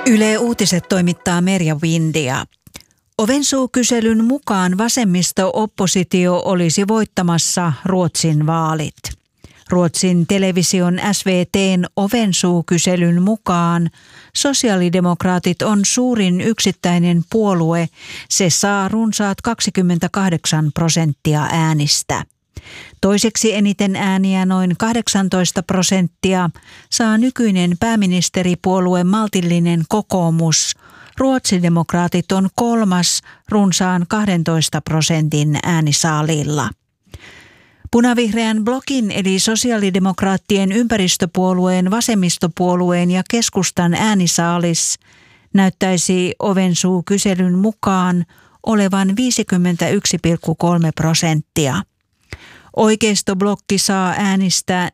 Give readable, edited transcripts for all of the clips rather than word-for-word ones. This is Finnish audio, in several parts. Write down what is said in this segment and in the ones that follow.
Yle Uutiset toimittaa Merja Windia. Ovensuukyselyn mukaan vasemmisto-oppositio olisi voittamassa Ruotsin vaalit. Ruotsin television SVT:n Ovensuukyselyn mukaan sosiaalidemokraatit on suurin yksittäinen puolue. Se saa runsaat 28% äänistä. Toiseksi eniten ääniä noin 18% saa nykyinen pääministeripuolue maltillinen kokoomus. Ruotsidemokraatit on kolmas runsaan 12% äänisaalilla. Punavihreän blokin eli sosiaalidemokraattien ympäristöpuolueen, vasemmistopuolueen ja keskustan äänisaalis näyttäisi Ovensuukyselyn mukaan olevan 51,3%. Oikeistoblokki saa äänistä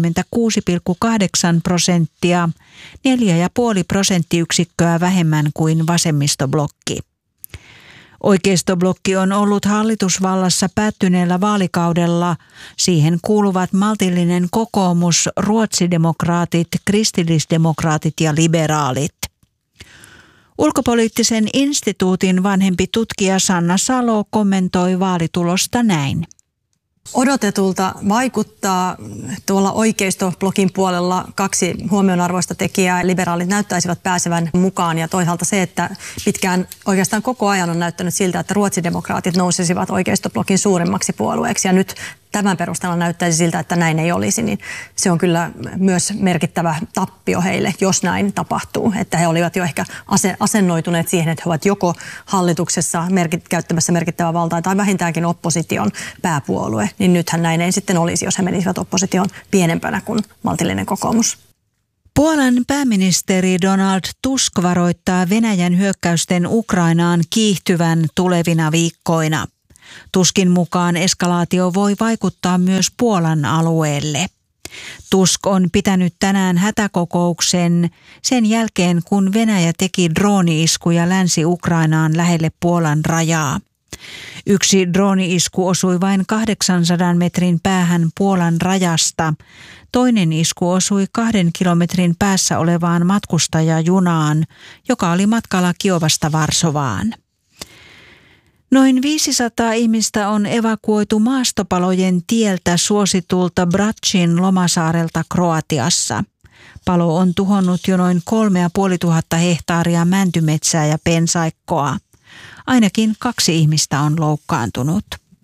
46,8%, 4,5 prosenttiyksikköä vähemmän kuin vasemmistoblokki. Oikeistoblokki on ollut hallitusvallassa päättyneellä vaalikaudella. Siihen kuuluvat maltillinen kokoomus, ruotsidemokraatit, kristillisdemokraatit ja liberaalit. Ulkopoliittisen instituutin vanhempi tutkija Sanna Salo kommentoi vaalitulosta näin. Odotetulta vaikuttaa tuolla oikeistoblokin puolella kaksi huomionarvoista tekijää. Liberaalit näyttäisivät pääsevän mukaan ja toisaalta se, että pitkään oikeastaan koko ajan on näyttänyt siltä, että ruotsidemokraatit nousisivat oikeistoblokin suurimmaksi puolueeksi ja nyt tämän perusteella näyttäisi siltä, että näin ei olisi, niin se on kyllä myös merkittävä tappio heille, jos näin tapahtuu. Että he olivat jo ehkä asennoituneet siihen, että he ovat joko hallituksessa käyttämässä merkittävää valtaa tai vähintäänkin opposition pääpuolue. Niin nythän näin ei sitten olisi, jos he menisivät opposition pienempänä kuin maltillinen kokoomus. Puolan pääministeri Donald Tusk varoittaa Venäjän hyökkäysten Ukrainaan kiihtyvän tulevina viikkoina. Tuskin mukaan eskalaatio voi vaikuttaa myös Puolan alueelle. Tusk on pitänyt tänään hätäkokouksen sen jälkeen, kun Venäjä teki drooni-iskuja Länsi-Ukrainaan lähelle Puolan rajaa. Yksi drooni-isku osui vain 800 metrin päähän Puolan rajasta. Toinen isku osui 2 kilometrin päässä olevaan matkustajajunaan, joka oli matkalla Kiovasta Varsovaan. Noin 500 ihmistä on evakuoitu maastopalojen tieltä suositulta Bračin lomasaarelta Kroatiassa. Palo on tuhonnut jo noin 3500 hehtaaria mäntymetsää ja pensaikkoa. Ainakin 2 ihmistä on loukkaantunut.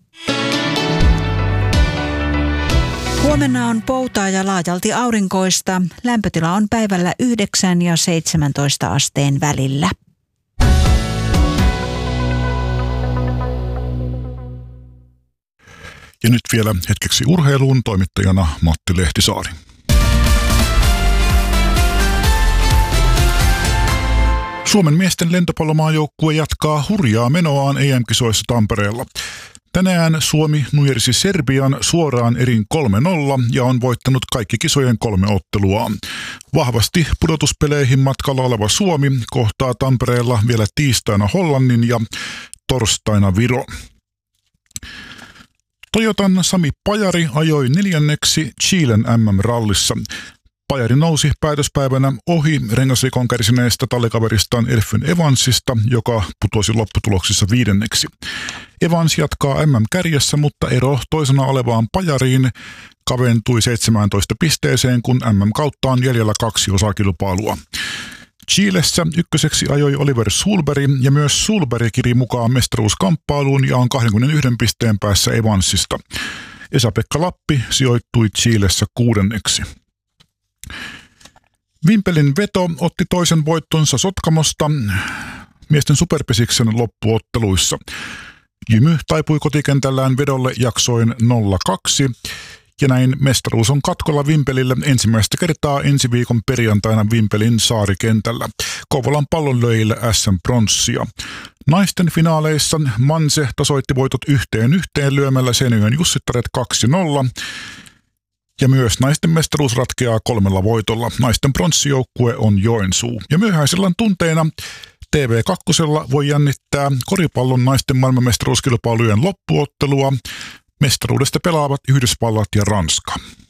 Huomenna on poutaa ja laajalti aurinkoista. Lämpötila on päivällä 9 ja 17 asteen välillä. Ja nyt vielä hetkeksi urheiluun, toimittajana Matti Lehtisaari. Suomen miesten lentopallomaajoukkue jatkaa hurjaa menoaan EM-kisoissa Tampereella. Tänään Suomi nujersi Serbian suoraan erin 3-0 ja on voittanut kaikki kisojen 3 otteluaan. Vahvasti pudotuspeleihin matkalla oleva Suomi kohtaa Tampereella vielä tiistaina Hollannin ja torstaina Viro. Toyotan Sami Pajari ajoi 4. Chilen MM-rallissa. Pajari nousi päätöspäivänä ohi rengasrikon kärsineestä tallikaveristaan Elfyn Evansista, joka putosi lopputuloksissa 5. Evans jatkaa MM-kärjessä, mutta ero toisena olevaan Pajariin kaventui 17 pisteeseen, kun MM-kautta on jäljellä 2 osakilpailua. Chilessä 1. ajoi Oliver Sulberg ja myös Sulberg kiri mukaan mestaruuskamppailuun ja on 21 pisteen päässä Evansista. Esa-Pekka Lappi sijoittui Chilessä 6. Vimpelin veto otti toisen voittonsa Sotkamosta miesten superpesiksen loppuotteluissa. Jymy taipui kotikentällään vedolle jaksoin 0-2. Ja näin mestaruus on katkolla Vimpelille ensimmäistä kertaa ensi viikon perjantaina Vimpelin saarikentällä. Kouvolan pallonlöijille SM-pronssia. Naisten finaaleissa Manse tasoitti voitot 1-1 lyömällä Seinäjoen Jussittaret 2-0. Ja myös naisten mestaruus ratkeaa 3 voitolla. Naisten pronssijoukkue on Joensuu. Ja myöhäisellä tunteina TV2 voi jännittää koripallon naisten maailmanmestaruuskilpailujen loppuottelua. Mestaruudesta pelaavat Yhdysvallat ja Ranska.